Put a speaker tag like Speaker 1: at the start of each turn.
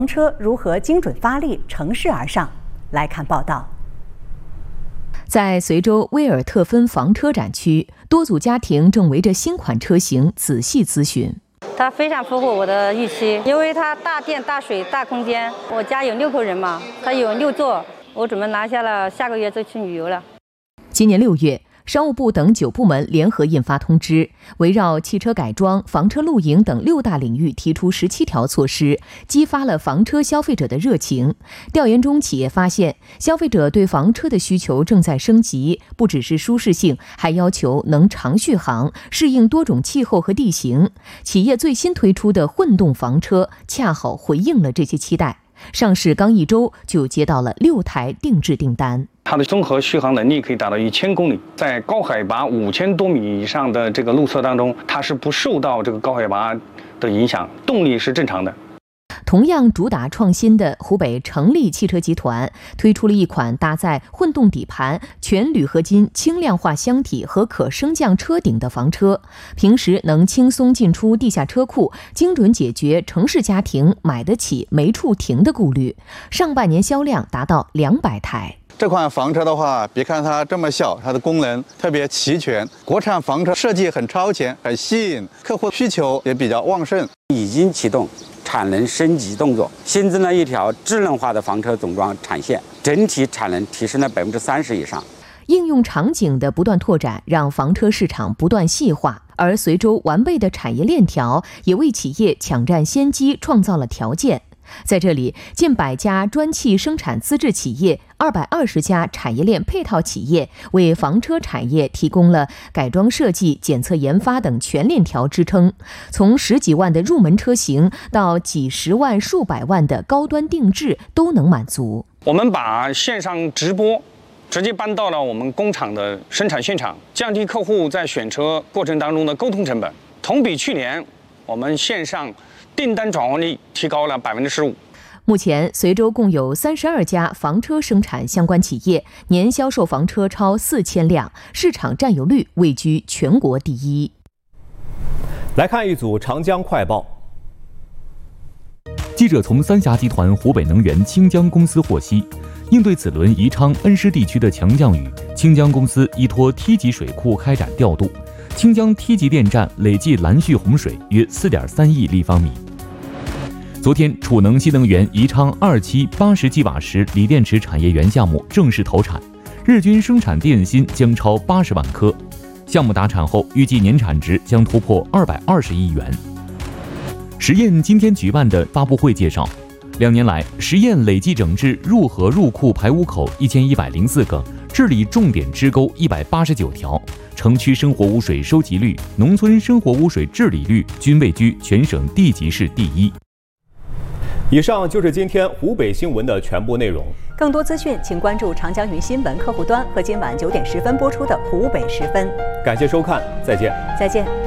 Speaker 1: 房车如何精准发力，乘势而上？来看报道。在随州威尔特芬房车展区，多组家庭正围着新款车型仔细咨询。
Speaker 2: 它非常符合我的预期，因为它大电、大水、大空间。我家有6口人嘛，它有6座，我准备拿下了，下个月就去旅游了。
Speaker 1: 今年6月。商务部等9部门联合印发通知，围绕汽车改装、房车露营等6大领域提出17条措施，激发了房车消费者的热情。调研中，企业发现，消费者对房车的需求正在升级，不只是舒适性，还要求能长续航，适应多种气候和地形。企业最新推出的混动房车，恰好回应了这些期待。上市刚1周就接到了6台定制订单。
Speaker 3: 它的综合续航能力可以达到1000公里，在高海拔5000多米以上的这个路测当中，它是不受到这个高海拔的影响，动力是正常的。
Speaker 1: 同样主打创新的湖北成力汽车集团推出了一款搭载混动底盘、全铝合金轻量化箱体和可升降车顶的房车，平时能轻松进出地下车库，精准解决城市家庭买得起没处停的顾虑。上半年销量达到200台。
Speaker 4: 这款房车的话，别看它这么小，它的功能特别齐全。国产房车设计很超前，很吸引客户，需求也比较旺盛。
Speaker 5: 已经启动产能升级动作，新增了一条智能化的房车总装产线，整体产能提升了30%以上。
Speaker 1: 应用场景的不断拓展，让房车市场不断细化，而随州完备的产业链条也为企业抢占先机创造了条件。在这里，近100家专汽生产资质企业、220家产业链配套企业为房车产业提供了改装设计、检测研发等全链条支撑。从10几万的入门车型到几十万、数百万的高端定制都能满足。
Speaker 3: 我们把线上直播直接搬到了我们工厂的生产现场，降低客户在选车过程当中的沟通成本。同比去年，我们线上订单转换率提高了15%。
Speaker 1: 目前，随州共有32家房车生产相关企业，年销售房车超4000辆，市场占有率位居全国第1。
Speaker 6: 来看一组长江快报。
Speaker 7: 记者从三峡集团湖北能源清江公司获悉，应对此轮宜昌恩施地区的强降雨，清江公司依托梯级水库开展调度。清江梯级电站累计拦蓄洪水约4.3亿立方米。昨天，储能新能源宜昌2期80吉瓦时锂电池产业园项目正式投产，日均生产电芯将超80万颗。项目达产后，预计年产值将突破220亿元。实验今天举办的发布会介绍，2年来，实验累计整治入河入库排污口1104个，治理重点支沟189条，城区生活污水收集率、农村生活污水治理率均位居全省地级市第1。
Speaker 6: 以上就是今天湖北新闻的全部内容。
Speaker 1: 更多资讯，请关注长江云新闻客户端和今晚9点10分播出的湖北时分。
Speaker 6: 感谢收看，再见。
Speaker 1: 再见。